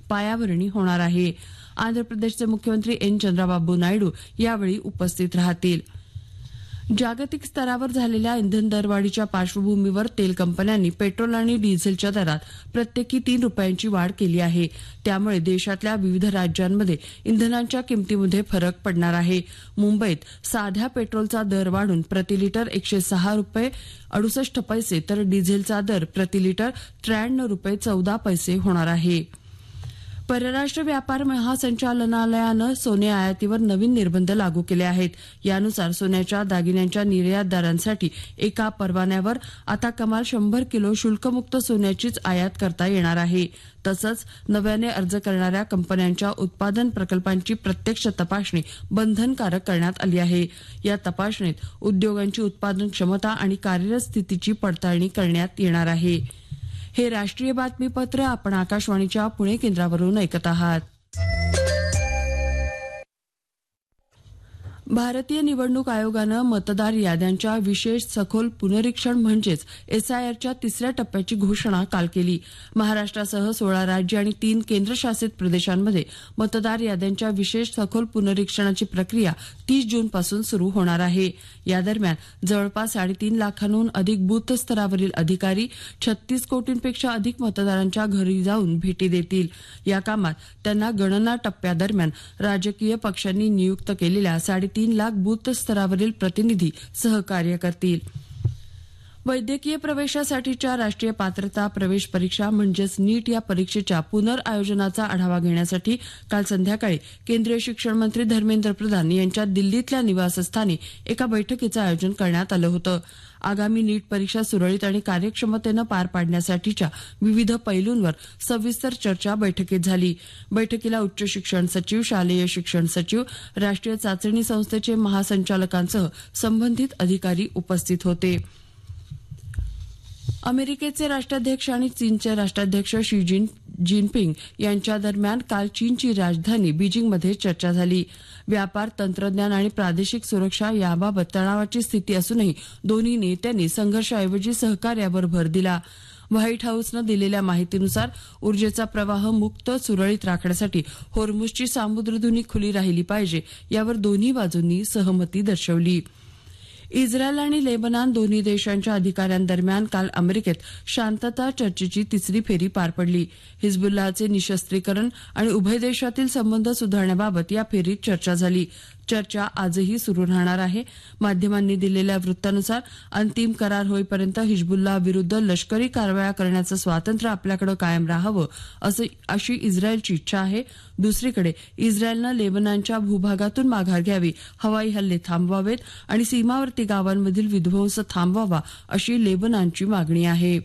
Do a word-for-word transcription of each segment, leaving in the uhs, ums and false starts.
पायाभरणी होणार आहे. आंध्र प्रदेशचे मुख्यमंत्री एन चंद्राबाबू नायडू यावेळी उपस्थित राहतील. जागतिक स्तरावर झालेल्या इंधन दरवाढीच्या पार्श्वभूमीवर तेल कंपन्यांनी पेट्रोल आणि डिझेलच्या दरात प्रत्येकी तीन रुपयांची वाढ केली आहे. त्यामुळे देशातल्या विविध राज्यांमध्ये इंधनांच्या किमतीमध्ये फरक पडणार आहे. मुंबईत साध्या पेट्रोलचा दर वाढून प्रतिलिटर एकशे सहा रुपये अडुसष्ट पैसे तर डिझेलचा दर प्रतिलिटर त्र्याण्णव रुपये चौदा पैसे होणार आहे. परराष्ट्र व्यापार महासंचालनालयानं सोने आयातीवर नवीन निर्बंध लागू केले आहेत. यानुसार सोन्याच्या दागिन्यांच्या निर्यातदारांसाठी एका परवान्यावर आता कमाल शंभर किलो शुल्कमुक्त सोन्याचीच आयात करता येणार आहे. तसंच नव्याने अर्ज करणाऱ्या कंपन्यांच्या उत्पादन प्रकल्पांची प्रत्यक्ष तपासणी बंधनकारक करण्यात आली आहे. या तपासणीत उद्योगांची उत्पादन क्षमता आणि कार्यरत स्थितीची पडताळणी करण्यात येणार आहे. हे राष्ट्रीय बातमीपत्र आपण आकाशवाणीच्या पुणे केंद्रावरून ऐकत आहात. भारतीय निवडणूक आयोगानं मतदार याद्यांच्या विशेष सखोल पुनरीक्षण म्हणजेच एसआयआरच्या तिसऱ्या टप्प्याची घोषणा काल केली. महाराष्ट्रासह सोळा राज्य आणि तीन केंद्रशासित प्रदेशांमध्ये मतदार याद्यांच्या विशेष सखोल पुनरीक्षणाची प्रक्रिया तीस जूनपासून सुरू होणार आहे. या दरम्यान जवळपास साडेतीन लाखांहून अधिक बूथ स्तरावरील अधिकारी छत्तीस कोटींपेक्षा अधिक मतदारांच्या घरी जाऊन भेटी देतील. या कामात त्यांना गणना टप्प्यादरम्यान राजकीय पक्षांनी नियुक्त केलेल्या साडेतीन तीन लाख बूथ स्तरावरील प्रतिनिधी सहकार्य करतील. वैद्यकीय प्रवेशासाठीच्या राष्ट्रीय पात्रता प्रवेश परीक्षा म्हणजेच नीट या परीक्षेच्या पुनर्आयोजनाचा आढावा घेण्यासाठी काल संध्याकाळी केंद्रीय शिक्षण मंत्री धर्मेंद्र प्रधान यांच्या दिल्लीतल्या निवासस्थानी एका बैठकीचं आयोजन करण्यात आलं होतं. आगामी नीट परीक्षा सुरळीत आणि कार्यक्षमतेनं पार पाडण्यासाठीच्या विविध पैलूंवर सविस्तर चर्चा बैठकीत झाली. बैठकीला उच्च शिक्षण सचिव, शालेय शिक्षण सचिव, राष्ट्रीय चाचणी संस्थेचे महासंचालकांसह संबंधित अधिकारी उपस्थित होते. अमेरिकेचे राष्ट्राध्यक्ष आणि चीनचे राष्ट्राध्यक्ष शी जिन जिनपिंग यांच्या दरम्यान काल चीनची राजधानी बीजिंगमध्ये चर्चा झाली. व्यापार, तंत्रज्ञान आणि प्रादेशिक सुरक्षा याबाबत तणावाची स्थिती असूनही दोन्ही नेत्यांनी संघर्षाऐवजी सहकार्यावर भर दिला. व्हाईट हाऊसनं दिलेल्या माहितीनुसार ऊर्जेचा प्रवाह मुक्त सुरळीत राखण्यासाठी होर्मुझची सामुद्रधुनी खुली राहिली पाहिजे यावर दोन्ही बाजूंनी सहमती दर्शवली. इस्रायल आणि लेबनान दोन्ही देशांच्या अधिकाऱ्यांदरम्यान काल अमेरिकेत शांतता चर्चेची तिसरी फेरी पार पडली. हिजबुल्लाहचे निशस्त्रीकरण आणि उभय देशातील संबंध सुधारण्याबाबत या फेरीत चर्चा झाली. चर्चा आजही सुरू राहणार आहे. माध्यमांनी दिलेल्या वृत्तानुसार अंतिम करार होईपर्यंत हिजबुल्लाह विरुद्ध लष्करी कारवाया करण्याचं स्वातंत्र्य आपल्याकडे कायम राहावं अशी इस्रायलची इच्छा आहे. दुसरीकडे इस्रायलनं लेबनानच्या भूभागातून माघार घ्यावी, हवाई हल्ले थांबवावेत आणि सीमावर्ती गावांमधील विध्वंस थांबवावा अशी लेबनानची मागणी आहे.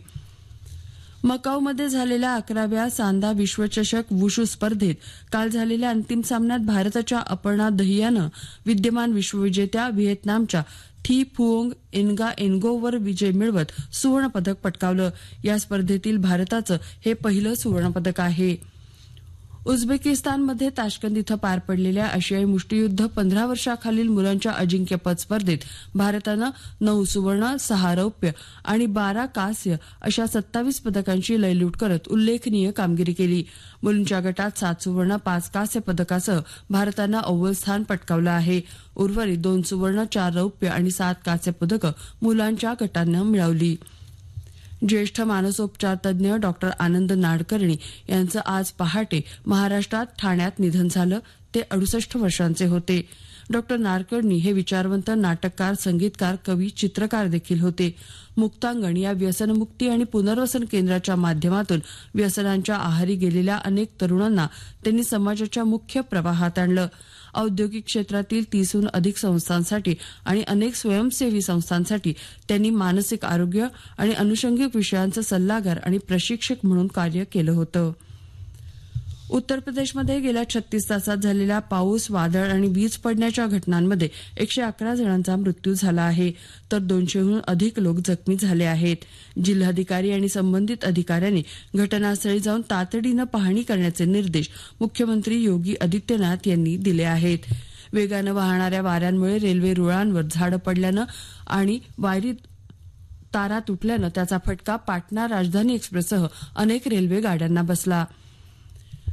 मकाऊमध्ये झालेल्या अकराव्या सांदा विश्वचषक वुशू स्पर्धेत काल झालेल्या अंतिम सामन्यात भारताच्या अपर्णा दहियानं विद्यमान विश्वविजेत्या व्हिएतनामच्या थी फुओंग एन्गा एन्गोवर विजय मिळवत सुवर्णपदक पटकावलं. या स्पर्धेतील भारताचं हे पहिलं सुवर्णपदक आहे. उझबेकिस्तानमध्ये ताश्कंद इथं पार पडलेल्या आशियाई मुष्टियुद्ध पंधरा वर्षाखालील मुलांच्या अजिंक्यपद स्पर्धेत भारतानं नऊ सुवर्ण, सहा रौप्य आणि बारा कांस्य अशा सत्तावीस पदकांची लयलूट करत उल्लेखनीय कामगिरी केली. मुलींच्या गटात सात सुवर्ण, पाच कांस्य पदकासह भारतानं अव्वल स्थान पटकावलं आहे. उर्वरित दोन सुवर्ण, चार रौप्य आणि सात कांस्य पदकं मुलांच्या गटानं मिळवली. ज्येष्ठ मानसोपचार तज्ज्ञ डॉक्टर आनंद नाडकर्णी यांचं आज पहाटे महाराष्ट्रात ठाण्यात निधन झालं. ते अडुसष्ट वर्षांचे होते. डॉक्टर नाडकर्णी हे विचारवंत नाटककार, संगीतकार, कवी, चित्रकार देखील होते. मुक्तांगण या व्यसनमुक्ती आणि पुनर्वसन केंद्राच्या माध्यमातून व्यसनांच्या आहारी गेलेल्या अनेक तरुणांना त्यांनी समाजाच्या मुख्य प्रवाहात आणलं. औद्योगिक क्षेत्रातील तीसहून अधिक संस्थांसाठी आणि अनेक स्वयंसेवी संस्थांसाठी त्यांनी मानसिक आरोग्य आणि अनुषंगिक विषयांचे सल्लागार आणि प्रशिक्षक म्हणून कार्य केलं होतं. उत्तर प्रदेशमध्ये गेल्या छत्तीस तासात झालेल्या पाऊस, वादळ आणि वीज पडण्याच्या घटनांमध्ये एकशे अकरा जणांचा मृत्यू झाला आहे, तर दोनशेहून अधिक लोक जखमी झाले आहेत. जिल्हाधिकारी आणि संबंधित अधिकाऱ्यांनी घटनास्थळी जाऊन तातडीनं पाहणी करण्याचे निर्देश मुख्यमंत्री योगी आदित्यनाथ यांनी दिले आहेत. वेगानं वाहणाऱ्या वाऱ्यांमुळे रेल्वे रुळांवर झाडं पडल्यानं आणि वायरी तारा तुटल्यानं त्याचा फटका पाटणा राजधानी एक्सप्रेससह अनेक रेल्वे गाड्यांना बसला.